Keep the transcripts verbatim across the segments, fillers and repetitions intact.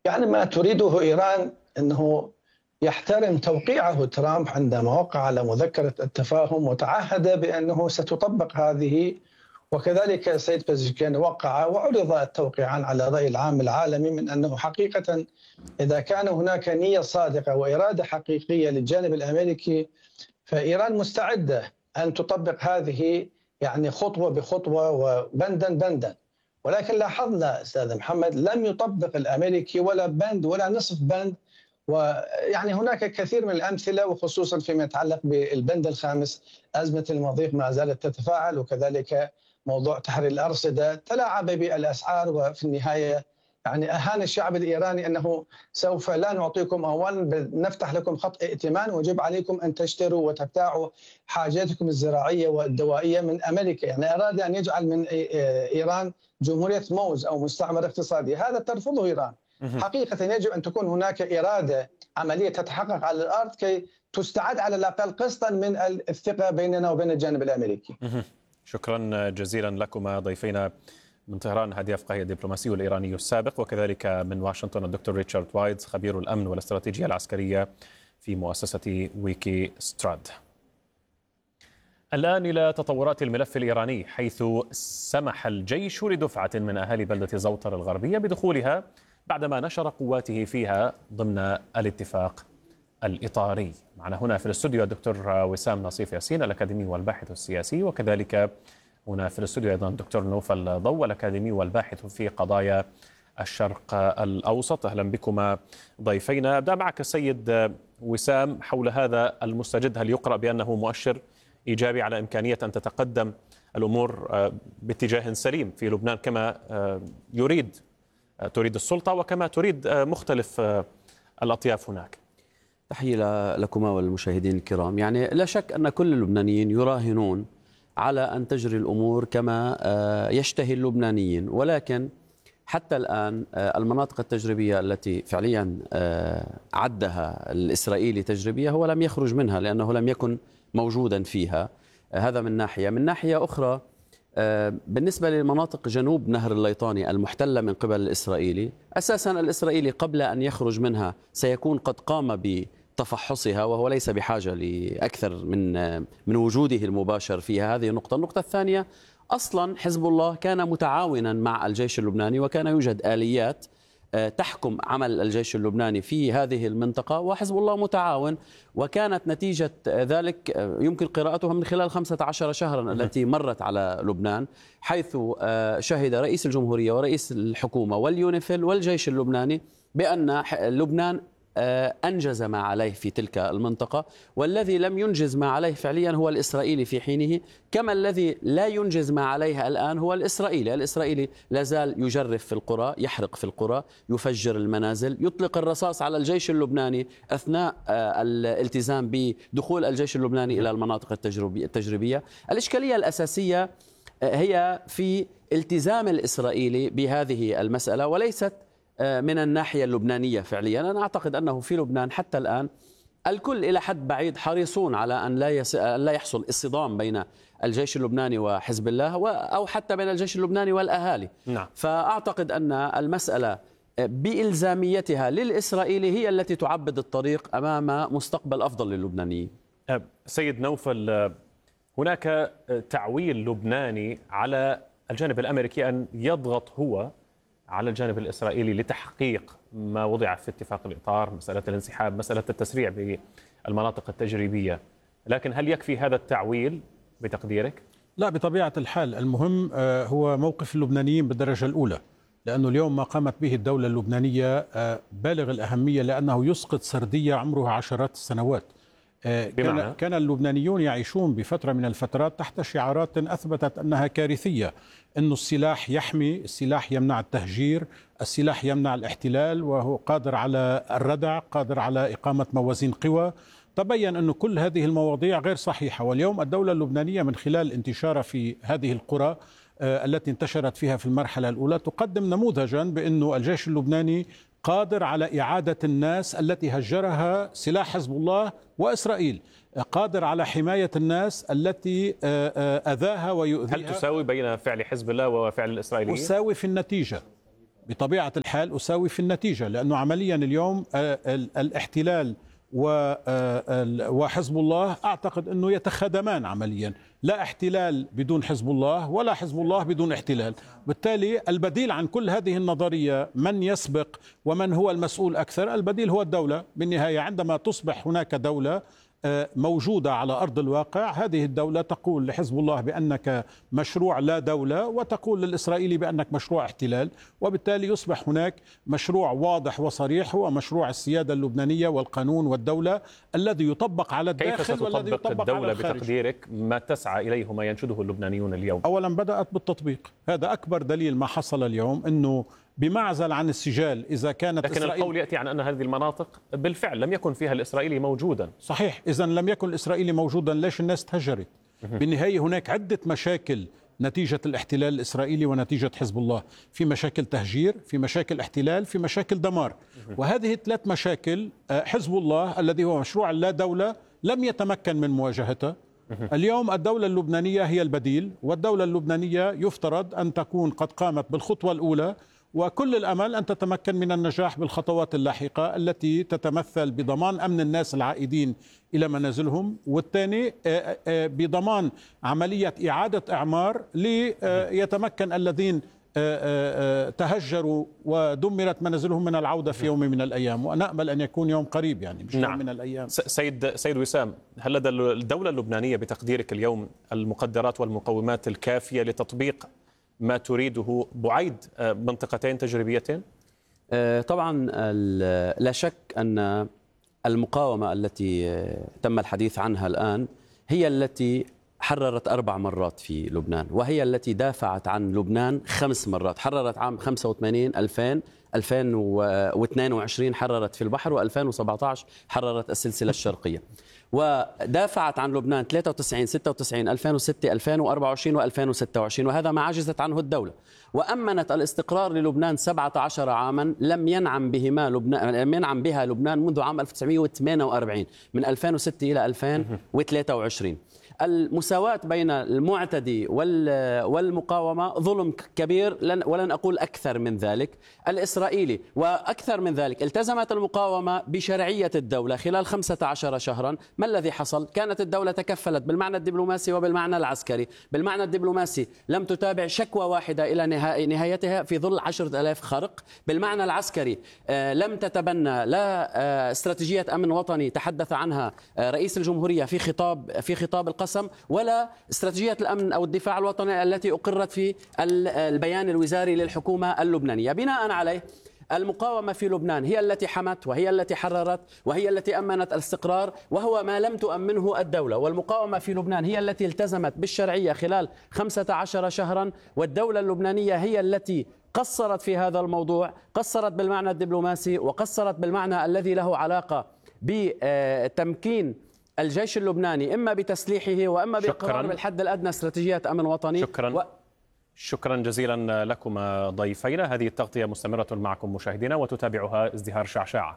يعني ما تريده إيران أنه يحترم توقيعه ترامب عندما وقع على مذكرة التفاهم وتعهد بأنه ستطبق هذه، وكذلك السيد بزشكيان وقع وعرض التوقيعان على الرأي العام العالمي من أنه حقيقة إذا كان هناك نية صادقة وإرادة حقيقية للجانب الأمريكي فإيران مستعدة أن تطبق هذه يعني خطوة بخطوة وبندا بندا. ولكن لاحظنا أستاذ محمد لم يطبق الأمريكي ولا بند ولا نصف بند، ويعني هناك كثير من الأمثلة وخصوصا فيما يتعلق بالبند الخامس أزمة المضيق ما زالت تتفاعل، وكذلك موضوع تحرير الأرصدة تلاعب بالأسعار، وفي النهاية يعني أهان الشعب الإيراني أنه سوف لا نعطيكم أموال، نفتح لكم خط ائتمان ويجب عليكم أن تشتروا وتبتاعوا حاجاتكم الزراعية والدوائية من أمريكا. يعني أراد أن يجعل من إيران جمهورية موز أو مستعمر اقتصادي، هذا ترفضه إيران. حقيقة يجب أن تكون هناك إرادة عملية تتحقق على الأرض كي تستعد على الأقل قسطا من الثقة بيننا وبين الجانب الأمريكي. شكرا جزيلا لكما ضيفينا من طهران هادي أفقه الدبلوماسي الإيراني السابق، وكذلك من واشنطن الدكتور ريتشارد وايتز خبير الأمن والاستراتيجية العسكرية في مؤسسة ويكي ستراد. الآن إلى تطورات الملف الإيراني، حيث سمح الجيش لدفعة من أهالي بلدة زوطر الغربية بدخولها بعدما نشر قواته فيها ضمن الاتفاق الإطاري. معنا هنا في الاستوديو الدكتور وسام نصيف ياسين الأكاديمي والباحث السياسي، وكذلك هنا في الاستوديو أيضا الدكتور نوفل ضو الأكاديمي والباحث في قضايا الشرق الأوسط. أهلا بكما ضيفينا. أبدأ معك السيد وسام حول هذا المستجد، هل يقرأ بأنه مؤشر إيجابي على إمكانية أن تتقدم الأمور باتجاه سليم في لبنان كما يريد تريد السلطة وكما تريد مختلف الأطياف هناك؟ تحية لكما والمشاهدين الكرام. يعني لا شك أن كل اللبنانيين يراهنون على أن تجري الأمور كما يشتهي اللبنانيين، ولكن حتى الآن المناطق التجريبية التي فعليا عدها الإسرائيلي تجريبية هو لم يخرج منها لأنه لم يكن موجودا فيها. هذا من ناحية. من ناحية أخرى بالنسبة لمناطق جنوب نهر الليطاني المحتلة من قبل الإسرائيلي، أساسا الإسرائيلي قبل أن يخرج منها سيكون قد قام بتفحصها، وهو ليس بحاجة لأكثر من من وجوده المباشر فيها. هذه النقطة. النقطة الثانية، أصلا حزب الله كان متعاونا مع الجيش اللبناني، وكان يوجد آليات تحكم عمل الجيش اللبناني في هذه المنطقة، وحزب الله متعاون، وكانت نتيجة ذلك يمكن قراءتها من خلال خمسة عشر شهرا التي مرت على لبنان، حيث شهد رئيس الجمهورية ورئيس الحكومة واليونيفيل والجيش اللبناني بأن لبنان أنجز ما عليه في تلك المنطقة، والذي لم ينجز ما عليه فعليا هو الإسرائيلي في حينه، كما الذي لا ينجز ما عليه الآن هو الإسرائيلي. الإسرائيلي لا زال يجرف في القرى، يحرق في القرى، يفجر المنازل، يطلق الرصاص على الجيش اللبناني أثناء الالتزام بدخول الجيش اللبناني إلى المناطق التجريبية. الإشكالية الأساسية هي في التزام الإسرائيلي بهذه المسألة وليست من الناحية اللبنانية. فعليا أنا أعتقد أنه في لبنان حتى الآن الكل إلى حد بعيد حريصون على أن لا يس... لا يحصل اصطدام بين الجيش اللبناني وحزب الله و... أو حتى بين الجيش اللبناني والأهالي. نعم. فأعتقد أن المسألة بإلزاميتها للإسرائيلي هي التي تعبد الطريق أمام مستقبل أفضل للبنانيين. سيد نوفل، هناك تعويل لبناني على الجانب الأمريكي أن يضغط هو على الجانب الإسرائيلي لتحقيق ما وضع في اتفاق الإطار، مسألة الانسحاب، مسألة التسريع بالمناطق التجريبية، لكن هل يكفي هذا التعويل بتقديرك؟ لا، بطبيعة الحال المهم هو موقف اللبنانيين بالدرجة الأولى، لأنه اليوم ما قامت به الدولة اللبنانية بالغ الأهمية، لأنه يسقط سردية عمرها عشرات السنوات. كان, كان اللبنانيون يعيشون بفترة من الفترات تحت شعارات أثبتت أنها كارثية، أن السلاح يحمي، السلاح يمنع التهجير، السلاح يمنع الاحتلال، وهو قادر على الردع، قادر على إقامة موازين قوى. تبين أن كل هذه المواضيع غير صحيحة. واليوم الدولة اللبنانية من خلال انتشارها في هذه القرى التي انتشرت فيها في المرحلة الأولى تقدم نموذجا بأنه الجيش اللبناني قادر على إعادة الناس التي هجرها سلاح حزب الله وإسرائيل، قادر على حماية الناس التي أذاها ويؤذيها. هل تساوي بين فعل حزب الله وفعل الإسرائيليين؟ تساوي في النتيجة، بطبيعة الحال أساوي في النتيجة، لأنه عمليا اليوم الاحتلال وحزب الله أعتقد أنه يتخادمان عمليا، لا احتلال بدون حزب الله ولا حزب الله بدون احتلال. بالتالي البديل عن كل هذه النظرية من يسبق ومن هو المسؤول أكثر، البديل هو الدولة بالنهاية. عندما تصبح هناك دولة موجودة على أرض الواقع، هذه الدولة تقول لحزب الله بأنك مشروع لا دولة، وتقول للإسرائيلي بأنك مشروع احتلال، وبالتالي يصبح هناك مشروع واضح وصريح هو مشروع السيادة اللبنانية والقانون والدولة الذي يطبق على الداخل كيف والذي يطبق الدولة على الخارج. بتقديرك ما تسعى إليه ما ينشده اللبنانيون اليوم؟ أولا بدأت بالتطبيق، هذا أكبر دليل ما حصل اليوم، أنه بمعزل عن السجال إذا كانت لكن إسرائيل، القول يأتي عن أن هذه المناطق بالفعل لم يكن فيها الإسرائيلي موجودا. صحيح، إذا لم يكن الإسرائيلي موجودا ليش الناس تهجرت؟ بالنهاية هناك عدة مشاكل نتيجة الاحتلال الإسرائيلي ونتيجة حزب الله، في مشاكل تهجير، في مشاكل احتلال، في مشاكل دمار، وهذه الثلاث مشاكل حزب الله الذي هو مشروع لا دولة لم يتمكن من مواجهتها. اليوم الدولة اللبنانية هي البديل، والدولة اللبنانية يفترض أن تكون قد قامت بالخطوة الأولى، وكل الأمل أن تتمكن من النجاح بالخطوات اللاحقة التي تتمثل بضمان أمن الناس العائدين إلى منازلهم، والثاني بضمان عملية إعادة إعمار ليتمكن الذين تهجروا ودمرت منازلهم من العودة في يوم من الأيام، ونأمل أن يكون يوم قريب يعني مش نعم. يوم من الأيام. سيد سيد وسام، هل لدى الدولة اللبنانية بتقديرك اليوم المقدرات والمقومات الكافية لتطبيق ما تريده بعيد منطقتين تجريبيتين؟ طبعا لا شك أن المقاومة التي تم الحديث عنها الآن هي التي حررت أربع مرات في لبنان، وهي التي دافعت عن لبنان خمس مرات. حررت عام خمسة وثمانين، ألفين، ألفين واثنين وعشرين حررت في البحر، وألفين وسبعة عشر حررت السلسلة الشرقية، ودافعت عن لبنان ثلاثة وتسعين، ستة وتسعين، ألفين وستة، ألفين وأربعة وعشرين وألفين وستة وعشرين، وهذا ما عجزت عنه الدولة. وأمنت الاستقرار للبنان سبعة عشر عاما لم ينعم بهما لبنان لم ينعم بها لبنان منذ عام ألف وتسعمئة وثمانية وأربعين، من ألفين وستة إلى ألفين وثلاثة وعشرين. المساواة بين المعتدي والمقاومة ظلم كبير، ولن أقول أكثر من ذلك. الإسرائيلي وأكثر من ذلك التزمت المقاومة بشرعية الدولة خلال خمسة عشر شهرا. ما الذي حصل؟ كانت الدولة تكفلت بالمعنى الدبلوماسي وبالمعنى العسكري. بالمعنى الدبلوماسي لم تتابع شكوى واحدة إلى نهايتها في ظل عشرة آلاف خرق. بالمعنى العسكري لم تتبنى لا استراتيجية أمن وطني تحدث عنها رئيس الجمهورية في خطاب في خطاب القسم، ولا استراتيجية الأمن أو الدفاع الوطني التي أقرت في البيان الوزاري للحكومة اللبنانية. بناء عليه المقاومة في لبنان هي التي حمت وهي التي حررت وهي التي أمنت الاستقرار، وهو ما لم تؤمنه الدولة. والمقاومة في لبنان هي التي التزمت بالشرعية خلال خمسة عشر شهرا، والدولة اللبنانية هي التي قصرت في هذا الموضوع، قصرت بالمعنى الدبلوماسي وقصرت بالمعنى الذي له علاقة بتمكين الجيش اللبناني إما بتسليحه وإما بإقرار بالحد الأدنى استراتيجية أمن وطني. شكرا و... شكرا جزيلا لكم ضيفينا. هذه التغطية مستمرة معكم مشاهدينا وتتابعها ازدهار شعشاعة.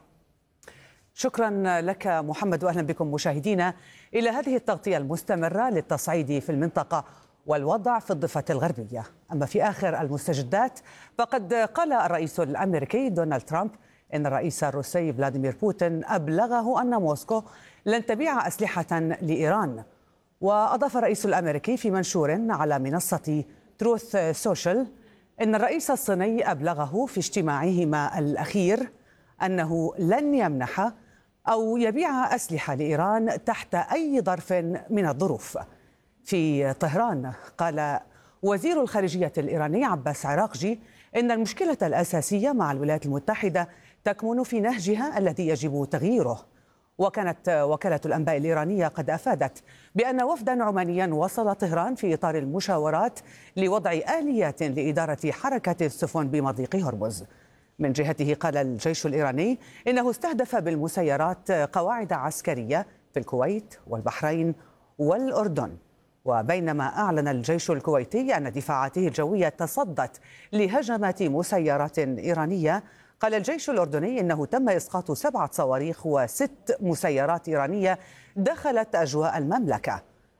شكرا لك محمد، وأهلا بكم مشاهدينا إلى هذه التغطية المستمرة للتصعيد في المنطقة والوضع في الضفة الغربية. أما في آخر المستجدات فقد قال الرئيس الأمريكي دونالد ترامب إن الرئيس الروسي فلاديمير بوتين أبلغه أن موسكو لن تبيع أسلحة لإيران. وأضاف الرئيس الأمريكي في منشور على منصة تروث سوشيال إن الرئيس الصيني أبلغه في اجتماعهما الأخير أنه لن يمنح أو يبيع أسلحة لإيران تحت أي ظرف من الظروف. في طهران قال وزير الخارجية الإيراني عباس عراقجي إن المشكلة الأساسية مع الولايات المتحدة تكمن في نهجها الذي يجب تغييره. وكانت وكالة الأنباء الإيرانية قد أفادت بأن وفدا عمانيا وصل طهران في إطار المشاورات لوضع آليات لإدارة حركة السفن بمضيق هرمز. من جهته قال الجيش الإيراني إنه استهدف بالمسيرات قواعد عسكرية في الكويت والبحرين والأردن. وبينما أعلن الجيش الكويتي أن دفاعاته الجوية تصدت لهجمات مسيرات إيرانية، قال الجيش الأردني إنه تم إسقاط سبعة صواريخ وست مسيرات إيرانية دخلت أجواء المملكة.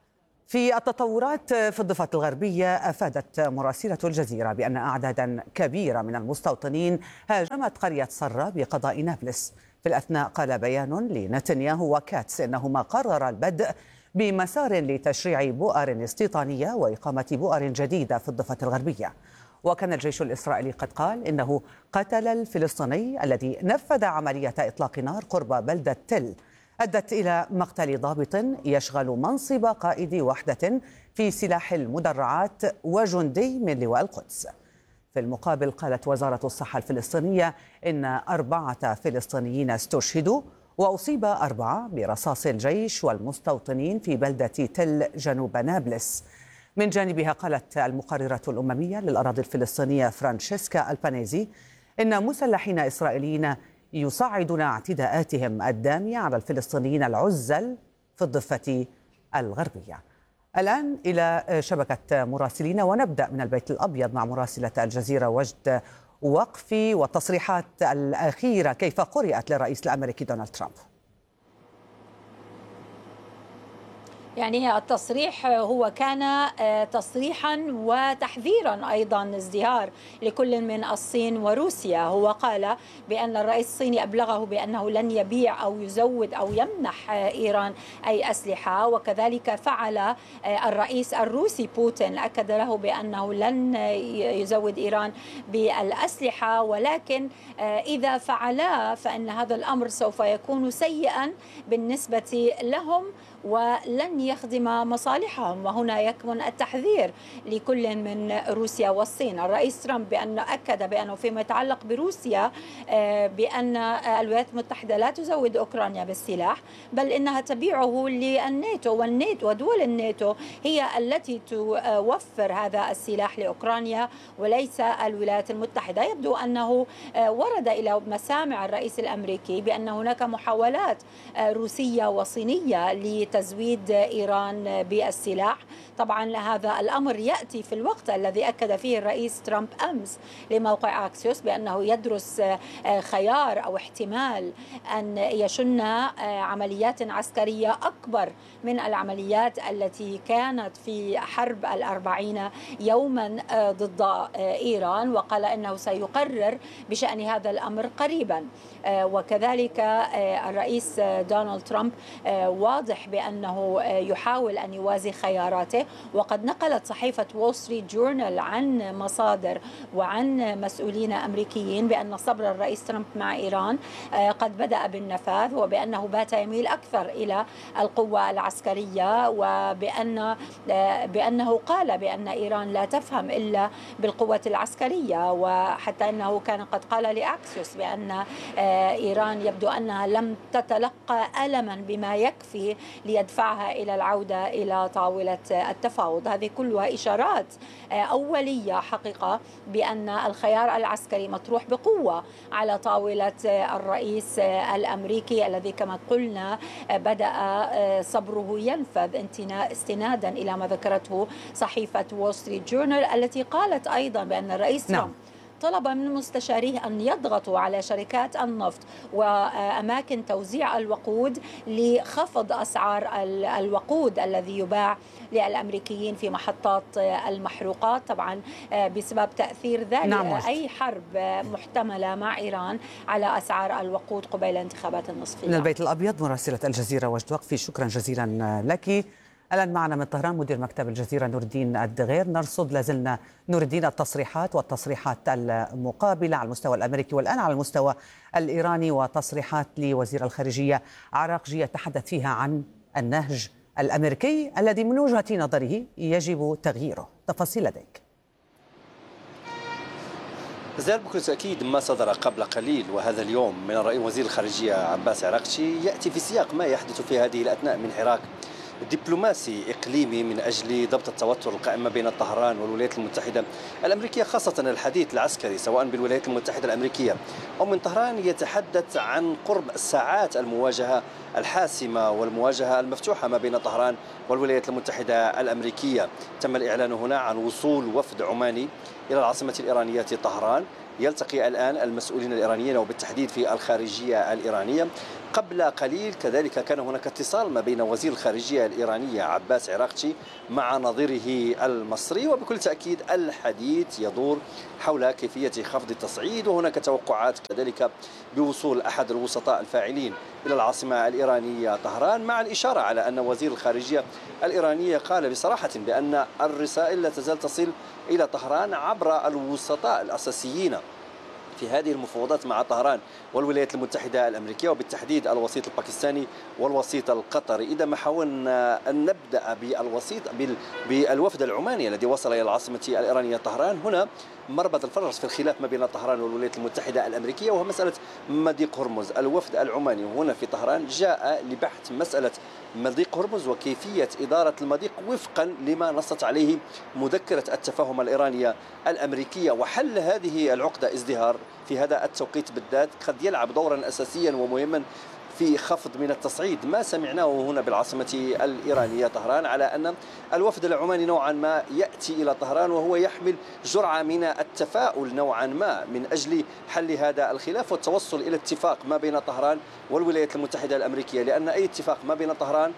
في التطورات في الضفة الغربية، أفادت مراسلة الجزيرة بأن أعدادا كبيرة من المستوطنين هاجمت قرية صرة بقضاء نابلس. في الأثناء قال بيان لنتنياهو وكاتس إنهما قرر البدء بمسار لتشريع بؤر استيطانية وإقامة بؤر جديدة في الضفة الغربية. وكان الجيش الإسرائيلي قد قال إنه قتل الفلسطيني الذي نفذ عملية إطلاق نار قرب بلدة تل أدت إلى مقتل ضابط يشغل منصب قائد وحدة في سلاح المدرعات وجندي من لواء القدس. في المقابل قالت وزارة الصحة الفلسطينية إن أربعة فلسطينيين استشهدوا وأصيب أربعة برصاص الجيش والمستوطنين في بلدة تل جنوب نابلس. من جانبها قالت المقررة الأممية للأراضي الفلسطينية فرانشيسكا البانيزي إن مسلحين إسرائيليين يصعدون اعتداءاتهم الدامية على الفلسطينيين العزل في الضفة الغربية. الآن إلى شبكة مراسلين، ونبدأ من البيت الأبيض مع مراسلة الجزيرة وجد وقفي والتصريحات الأخيرة كيف قرأت للرئيس الأمريكي دونالد ترامب. يعني التصريح هو كان تصريحا وتحذيرا أيضا ازدهار لكل من الصين وروسيا. هو قال بأن الرئيس الصيني أبلغه بأنه لن يبيع أو يزود أو يمنح إيران أي أسلحة، وكذلك فعل الرئيس الروسي بوتين، أكد له بأنه لن يزود إيران بالأسلحة، ولكن إذا فعلا فإن هذا الأمر سوف يكون سيئا بالنسبة لهم ولن يخدم مصالحهم. وهنا يكمن التحذير لكل من روسيا والصين. الرئيس ترامب بأن أكد بأنه فيما يتعلق بروسيا بأن الولايات المتحدة لا تزود أوكرانيا بالسلاح، بل إنها تبيعه للناتو، والناتو ودول الناتو هي التي توفر هذا السلاح لأوكرانيا وليس الولايات المتحدة. يبدو أنه ورد إلى مسامع الرئيس الأمريكي بأن هناك محاولات روسية وصينية لتزويد إيران بالسلاح. طبعا هذا الأمر يأتي في الوقت الذي أكد فيه الرئيس ترامب أمس لموقع أكسيوس بأنه يدرس خيار أو احتمال أن يشن عمليات عسكرية أكبر من العمليات التي كانت في حرب الأربعين يوما ضد إيران، وقال أنه سيقرر بشأن هذا الأمر قريبا. وكذلك الرئيس دونالد ترامب واضح بأنه يحاول أن يوازي خياراته. وقد نقلت صحيفة وول ستريت جورنال عن مصادر وعن مسؤولين أمريكيين بأن صبر الرئيس ترامب مع إيران قد بدأ بالنفاذ، وبأنه بات يميل أكثر إلى القوة العسكرية، وبأن بأنه قال بأن إيران لا تفهم إلا بالقوة العسكرية. وحتى أنه كان قد قال لأكسيوس بأن إيران يبدو أنها لم تتلقى ألما بما يكفي ليدفعها إلى العودة إلى طاولة التفاوض. هذه كلها إشارات أولية حقيقة بأن الخيار العسكري مطروح بقوة على طاولة الرئيس الأمريكي الذي كما قلنا بدأ صبره ينفذ استنادا إلى ما ذكرته صحيفة وول ستريت جورنال، التي قالت أيضا بأن الرئيس ترامب طلب من مستشاريه أن يضغطوا على شركات النفط وأماكن توزيع الوقود لخفض أسعار الوقود الذي يباع للأمريكيين في محطات المحروقات، طبعا بسبب تأثير ذلك نعم. أي حرب محتملة مع إيران على أسعار الوقود قبيل الانتخابات النصفية. من البيت الأبيض مراسلة الجزيرة وجد وقفي، شكرا جزيلا لك. الآن معنا من طهران مدير مكتب الجزيرة نور الدين الدغير. نرصد لازلنا نور الدين التصريحات والتصريحات المقابلة على المستوى الأمريكي والآن على المستوى الإيراني، وتصريحات لوزير الخارجية عراقجي يتحدث فيها عن النهج الأمريكي الذي من وجهة نظره يجب تغييره. تفاصيل لديك. زاد بكل تأكيد ما صدر قبل قليل وهذا اليوم من الرئيس وزير الخارجية عباس عراقجي يأتي في سياق ما يحدث في هذه الأثناء من حراك دبلوماسي إقليمي من أجل ضبط التوتر القائم ما بين طهران والولايات المتحدة الأمريكية، خاصة الحديث العسكري سواء بالولايات المتحدة الأمريكية أو من طهران يتحدث عن قرب ساعات المواجهة الحاسمة والمواجهة المفتوحة ما بين طهران والولايات المتحدة الأمريكية. تم الإعلان هنا عن وصول وفد عماني إلى العاصمة الإيرانية طهران. يلتقي الآن المسؤولين الإيرانيين وبالتحديد في الخارجية الإيرانية. قبل قليل كذلك كان هناك اتصال ما بين وزير الخارجية الإيرانية عباس عراقچي مع نظيره المصري، وبكل تأكيد الحديث يدور حول كيفية خفض التصعيد، وهناك توقعات كذلك بوصول أحد الوسطاء الفاعلين إلى العاصمة الإيرانية طهران، مع الإشارة على أن وزير الخارجية الإيرانية قال بصراحة بأن الرسائل لا تزال تصل إلى طهران عبر الوسطاء الأساسيين في هذه المفاوضات مع طهران والولايات المتحدة الأمريكية، وبالتحديد الوسيط الباكستاني والوسيط القطري. إذا ما حاولنا أن نبدأ بالوسيط بالوفد العماني الذي وصل إلى العاصمة الإيرانية طهران، هنا مربط الفرس في الخلاف ما بين طهران والولايات المتحدة الأمريكية وهو مسألة مضيق هرمز. الوفد العماني هنا في طهران جاء لبحث مسألة مضيق هرمز وكيفية إدارة المضيق وفقا لما نصت عليه مذكرة التفاهم الإيرانية الأمريكية، وحل هذه العقدة ازدهار في هذا التوقيت بالذات قد يلعب دورا أساسيا ومهما في خفض من التصعيد. ما سمعناه هنا بالعاصمة الإيرانية طهران على أن الوفد العماني نوعا ما يأتي إلى طهران وهو يحمل جرعة من التفاؤل نوعا ما من أجل حل هذا الخلاف والتوصل إلى اتفاق ما بين طهران والولايات المتحدة الأمريكية، لأن أي اتفاق ما بين طهران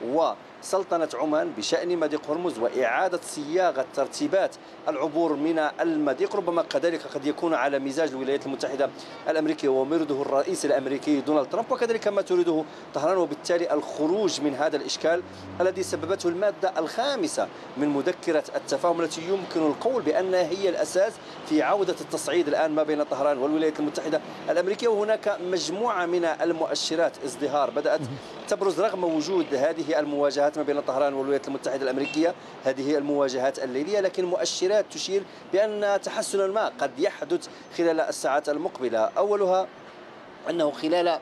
وسلطنة عمان بشأن مضيق هرمز وإعادة صياغة ترتيبات العبور من المضيق ربما كذلك قد يكون على مزاج الولايات المتحدة الأمريكية ومرده الرئيس الأمريكي دونالد ترامب، وكذلك ما تريده طهران، وبالتالي الخروج من هذا الإشكال الذي سببته المادة الخامسة من مذكرة التفاهم التي يمكن القول بأنها هي الأساس في عودة التصعيد الآن ما بين طهران والولايات المتحدة الأمريكية. وهناك مجموعة من المؤشرات ازدهار بدأت تبرز رغم وجود هذه المواجهات ما بين طهران والولايات المتحدة الأمريكية، هذه المواجهات الليلية، لكن مؤشرات تشير بأن تحسنا ما قد يحدث خلال الساعات المقبلة. أولها أنه خلال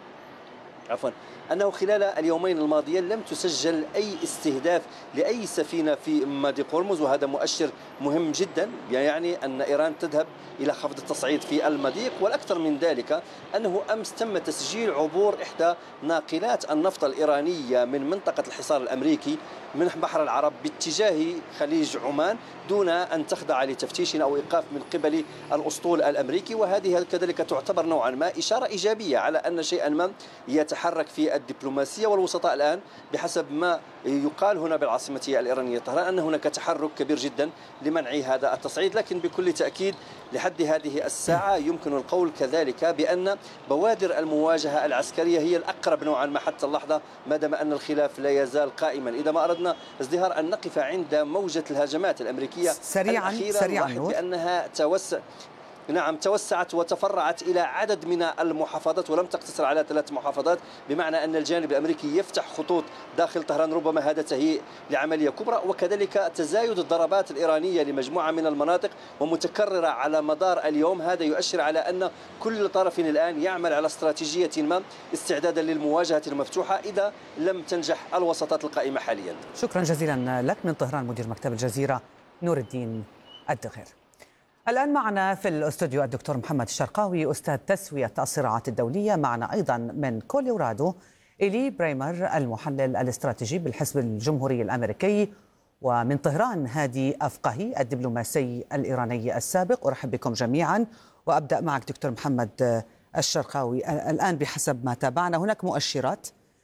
عفوا أنه خلال اليومين الماضيين لم تسجل أي استهداف لأي سفينة في مضيق هرمز، وهذا مؤشر مهم جدا، يعني أن إيران تذهب إلى خفض التصعيد في المضيق. والأكثر من ذلك أنه أمس تم تسجيل عبور إحدى ناقلات النفط الإيرانية من منطقة الحصار الأمريكي من بحر العرب باتجاه خليج عمان دون أن تخضع لتفتيش أو إيقاف من قبل الأسطول الأمريكي، وهذه كذلك تعتبر نوعا ما إشارة إيجابية على أن شيئا ما يتحرك في الدبلوماسية والوسطاء الآن بحسب ما يقال هنا بالعاصمة الإيرانية طهران أن هناك تحرك كبير جدا لمنع هذا التصعيد. لكن بكل تأكيد لحد هذه الساعة يمكن القول كذلك بأن بوادر المواجهة العسكرية هي الأقرب نوعا ما حتى اللحظة، ما دام أن الخلاف لا يزال قائما. إذا ما أردنا ازدهار أن نقف عند موجة الهجمات الأمريكية سريعا الأخيرة سريعا لأنها توسع نعم توسعت وتفرعت إلى عدد من المحافظات ولم تقتصر على ثلاث محافظات، بمعنى أن الجانب الأمريكي يفتح خطوط داخل طهران ربما هذا تهيئ لعملية كبرى، وكذلك تزايد الضربات الإيرانية لمجموعة من المناطق ومتكررة على مدار اليوم. هذا يؤشر على أن كل طرف الآن يعمل على استراتيجية ما استعدادا للمواجهة المفتوحة إذا لم تنجح الوساطات القائمة حاليا. شكرا جزيلا لك من طهران مدير مكتب الجزيرة نور الدين الدغير. الآن معنا في الاستوديو الدكتور محمد الشرقاوي أستاذ تسوية الصراعات الدولية، معنا أيضا من كولورادو إيلي بريمر المحلل الاستراتيجي بالحزب الجمهوري الأمريكي، ومن طهران هادي أفقهي الدبلوماسي الإيراني السابق. أرحب بكم جميعا وأبدأ معك دكتور محمد الشرقاوي. الآن بحسب ما تابعنا هناك مؤشرات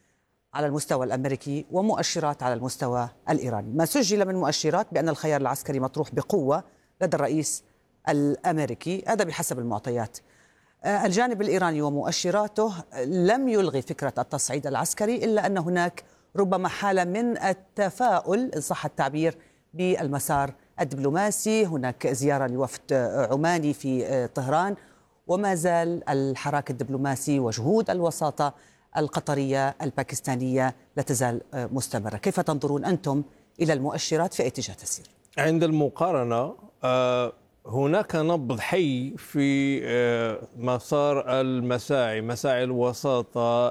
على المستوى الأمريكي ومؤشرات على المستوى الإيراني. ما سجل من مؤشرات بأن الخيار العسكري مطروح بقوة لدى الرئيس الأمريكي، هذا بحسب المعطيات. الجانب الإيراني ومؤشراته لم يلغي فكرة التصعيد العسكري، إلا أن هناك ربما حالة من التفاؤل إن صح التعبير بالمسار الدبلوماسي. هناك زيارة لوفد عماني في طهران، وما زال الحراك الدبلوماسي وجهود الوساطة القطرية الباكستانية لا تزال مستمرة. كيف تنظرون أنتم إلى المؤشرات في اتجاه تسير؟ عند المقارنة هناك نبض حي في مسار المساعي مساعي الوساطة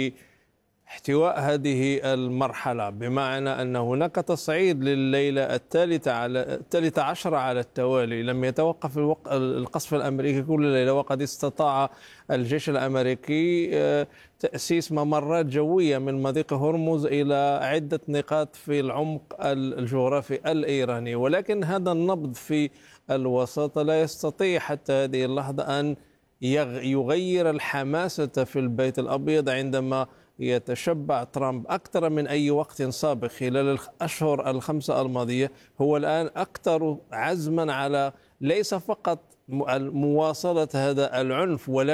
لاحتواء هذه المرحلة، بمعنى أن هناك تصعيد لليلة الثالثة على الثالثة عشرة على التوالي. لم يتوقف القصف الأمريكي كل ليلة، وقد استطاع الجيش الأمريكي تأسيس ممرات جوية من مضيق هرمز إلى عدة نقاط في العمق الجغرافي الإيراني. ولكن هذا النبض في الوساطة لا يستطيع حتى هذه اللحظة أن يغير الحماسة في البيت الأبيض عندما يتشبع ترامب أكثر من أي وقت سابق خلال الأشهر الخمسة الماضية. هو الآن أكثر عزما على ليس فقط مواصلة هذا العنف، ولا